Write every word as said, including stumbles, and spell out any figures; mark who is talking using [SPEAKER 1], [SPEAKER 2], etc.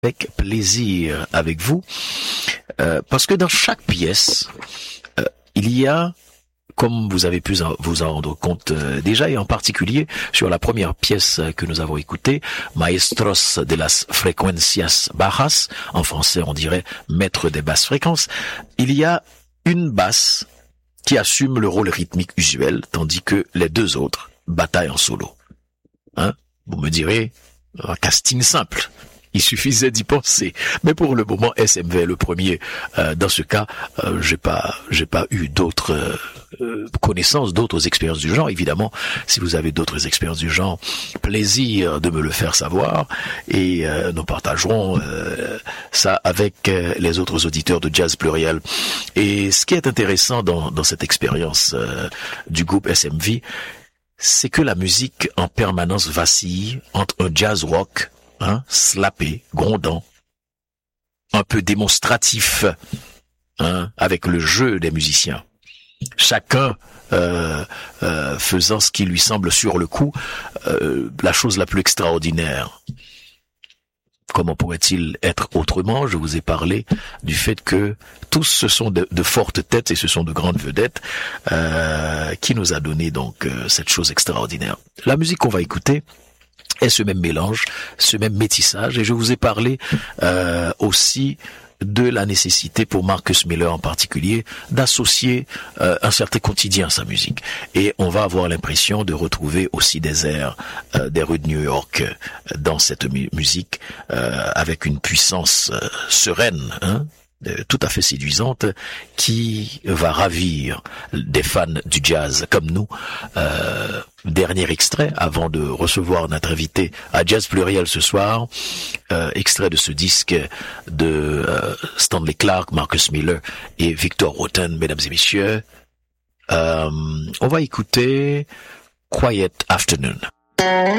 [SPEAKER 1] avec plaisir avec vous, euh, parce que dans chaque pièce, euh, il y a, comme vous avez pu vous en rendre compte euh, déjà, et en particulier sur la première pièce que nous avons écoutée, Maestros de las Frecuencias Bajas, en français on dirait Maître des basses fréquences, il y a une basse qui assume le rôle rythmique usuel, tandis que les deux autres bataillent en solo. Hein? Vous me direz, un casting simple. Il suffisait d'y penser. Mais pour le moment, S M V est le premier. Euh, dans ce cas, euh, j'ai pas, j'ai pas eu d'autres euh, connaissances, d'autres expériences du genre. Évidemment, si vous avez d'autres expériences du genre, plaisir de me le faire savoir. Et euh, nous partagerons euh, ça avec euh, les autres auditeurs de Jazz Pluriel. Et ce qui est intéressant dans, dans cette expérience euh, du groupe S M V, c'est que la musique en permanence vacille entre un jazz rock, hein, slappé, grondant, un peu démonstratif, hein, avec le jeu des musiciens. Chacun euh, euh, faisant ce qui lui semble sur le coup euh, la chose la plus extraordinaire. Comment pourrait-il être autrement? Je vous ai parlé du fait que tous ce sont de, de fortes têtes et ce sont de grandes vedettes euh, qui nous a donné donc euh, cette chose extraordinaire. La musique qu'on va écouter est ce même mélange, ce même métissage, et je vous ai parlé euh, aussi de la nécessité pour Marcus Miller en particulier d'associer euh, un certain quotidien à sa musique. Et on va avoir l'impression de retrouver aussi des airs euh, des rues de New York euh, dans cette mu- musique euh, avec une puissance euh, sereine, hein, euh, tout à fait séduisante, qui va ravir des fans du jazz comme nous. Euh, dernier extrait avant de recevoir notre invité à Jazz Pluriel ce soir, euh, extrait de ce disque de euh, Stanley Clarke, Marcus Miller et Victor Wooten, mesdames et messieurs. Euh, on va écouter Quiet Afternoon.